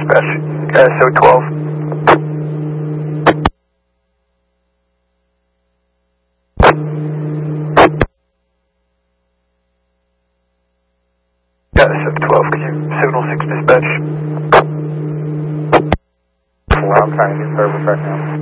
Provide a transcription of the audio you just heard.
dispatch. SO12. SO12, could you signal 6 dispatch? Well, I'm trying to get service right now.